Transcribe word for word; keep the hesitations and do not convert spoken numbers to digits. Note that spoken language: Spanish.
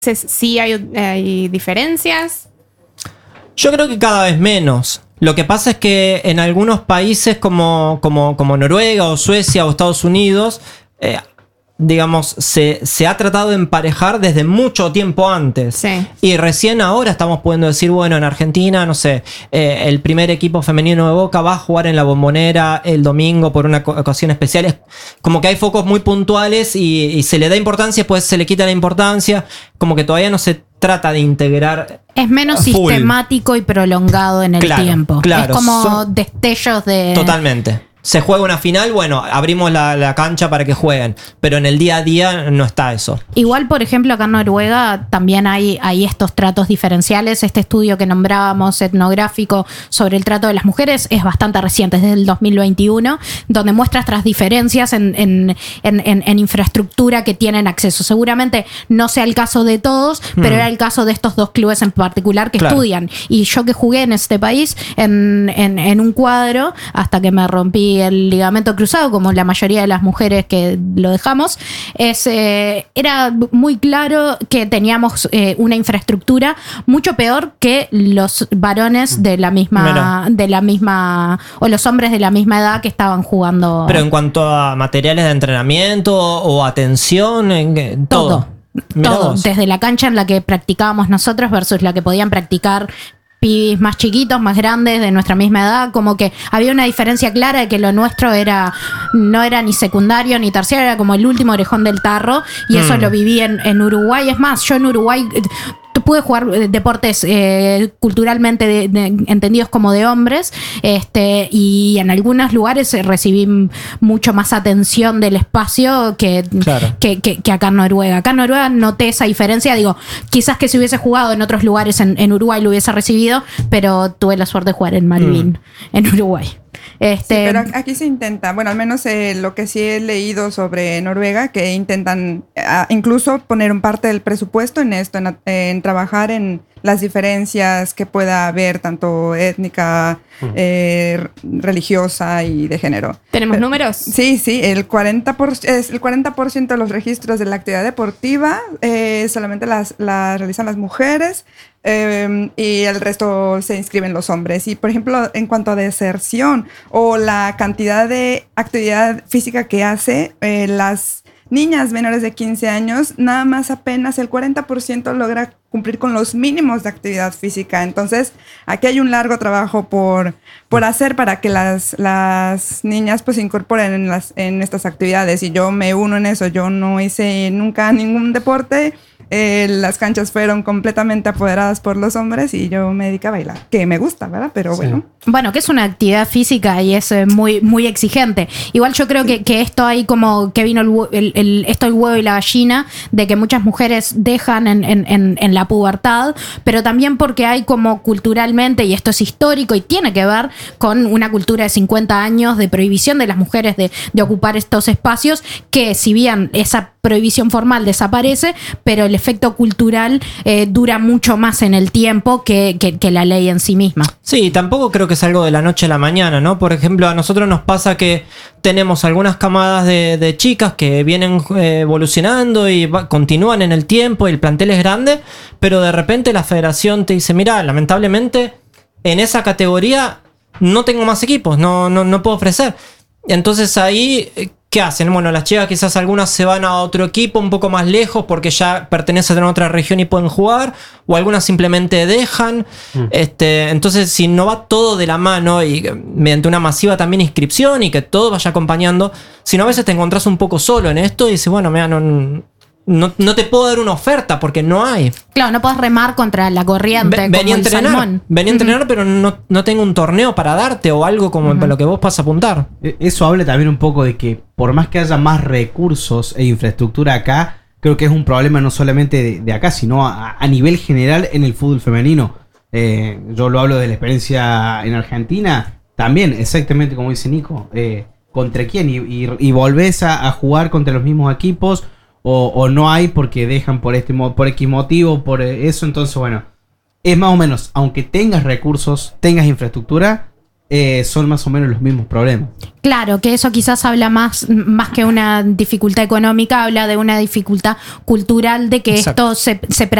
sí hay, hay diferencias. Yo creo que cada vez menos. Lo que pasa es que en algunos países como, como, como Noruega o Suecia o Estados Unidos, eh, digamos, se, se ha tratado de emparejar desde mucho tiempo antes. Sí. Y recién ahora estamos pudiendo decir, bueno, en Argentina, no sé, eh, el primer equipo femenino de Boca va a jugar en la Bombonera el domingo por una ocasión especial. Es como que hay focos muy puntuales y, y se le da importancia, después se le quita la importancia. Como que todavía no se trata de integrar. Es menos full. sistemático y prolongado en el Claro, tiempo. claro. Es como Son- destellos de... Totalmente. Se juega una final, bueno, abrimos la, la cancha para que jueguen. Pero en el día a día no está eso. Igual, por ejemplo, acá en Noruega también hay, hay estos tratos diferenciales. Este estudio que nombrábamos, etnográfico, sobre el trato de las mujeres, es bastante reciente, es del dos mil veintiuno, donde muestra estas diferencias en, en, en, en, en infraestructura que tienen acceso. Seguramente no sea el caso de todos, Mm. pero era el caso de estos dos clubes en particular que Claro. estudian. Y yo que jugué en este país, en, en, en un cuadro, hasta que me rompí el ligamento cruzado, como la mayoría de las mujeres que lo dejamos, es, eh, era muy claro que teníamos eh, una infraestructura mucho peor que los varones de la misma, de la misma, o los hombres de la misma edad que estaban jugando. Pero en cuanto a materiales de entrenamiento o atención, en, en todo. todo, Mirá todo, vos. desde la cancha en la que practicábamos nosotros versus la que podían practicar pibis más chiquitos, más grandes, de nuestra misma edad, como que había una diferencia clara de que lo nuestro era no era ni secundario ni terciario, era como el último orejón del tarro, y eso Mm. lo viví en, en Uruguay. Es más, yo en Uruguay eh, pude jugar eh, deportes eh, culturalmente de- de- entendidos como de hombres, este, y en algunos lugares eh, recibí m- mucho más atención del espacio que, Claro. que, que, que acá en Noruega. Acá en Noruega noté esa diferencia. Digo, quizás que si hubiese jugado en otros lugares en, en Uruguay lo hubiese recibido, pero tuve la suerte de jugar en Malvin, en Uruguay. Este, Sí, pero aquí se intenta, bueno, al menos eh, lo que sí he leído sobre Noruega, que intentan ah, incluso poner un parte del presupuesto en esto, en, en trabajar en las diferencias que pueda haber, tanto étnica, eh, religiosa y de género. ¿Tenemos Pero- números? Sí, sí, el cuarenta por ciento, es el cuarenta por ciento de los registros de la actividad deportiva eh, solamente las, las realizan las mujeres, eh, y el resto se inscriben los hombres. Y por ejemplo, en cuanto a deserción o la cantidad de actividad física que hace, eh, las niñas menores de quince años, nada más apenas el cuarenta por ciento logra cumplir con los mínimos de actividad física. Entonces, aquí hay un largo trabajo por, por hacer para que las, las niñas pues se incorporen en, las, en estas actividades. Y yo me uno en eso. Yo no hice nunca ningún deporte. Eh, las canchas fueron completamente apoderadas por los hombres y yo me dediqué a bailar, que me gusta, ¿verdad? Pero bueno. Bueno, que es una actividad física y es eh, muy, muy exigente. Igual yo creo que, que esto hay como que vino el, hue- el, el- esto el huevo y la gallina, de que muchas mujeres dejan en, en, en, en la pubertad, pero también porque hay como culturalmente, y esto es histórico y tiene que ver con una cultura de cincuenta años de prohibición de las mujeres de, de ocupar estos espacios, que si bien esa prohibición formal desaparece, pero el efecto cultural eh, dura mucho más en el tiempo que, que, que la ley en sí misma. Sí, tampoco creo que es algo de la noche a la mañana, ¿no? Por ejemplo, a nosotros nos pasa que tenemos algunas camadas de, de chicas que vienen eh, evolucionando y va- continúan en el tiempo y el plantel es grande, pero de repente la federación te dice, mira, lamentablemente en esa categoría no tengo más equipos, no, no, no puedo ofrecer. Entonces ahí, ¿qué hacen? Bueno, las chicas quizás algunas se van a otro equipo un poco más lejos porque ya pertenecen a otra región y pueden jugar, o algunas simplemente dejan. Mm. Este, entonces, si no va todo de la mano y mediante una masiva también inscripción y que todo vaya acompañando, si no a veces te encontrás un poco solo en esto y dices, bueno, mira, no... No, no te puedo dar una oferta porque no hay. Claro, no podés remar contra la corriente. Ve- como venía a el entrenar, salmón. venía a entrenar, pero no, no tengo un torneo para darte o algo como Ujú. lo que vos vas a apuntar. Eso habla también un poco de que por más que haya más recursos e infraestructura acá, creo que es un problema no solamente de, de acá, sino a, a nivel general en el fútbol femenino. Eh, yo lo hablo de la experiencia en Argentina, también exactamente como dice Nico, eh, ¿contra quién? Y, y, y volvés a, a jugar contra los mismos equipos, o, o no hay porque dejan por este mo- por X motivo, por eso. Entonces, bueno, es más o menos, aunque tengas recursos, tengas infraestructura, eh, son más o menos los mismos problemas. Claro, que eso quizás habla más, más que una dificultad económica, habla de una dificultad cultural de que Exacto. esto se, se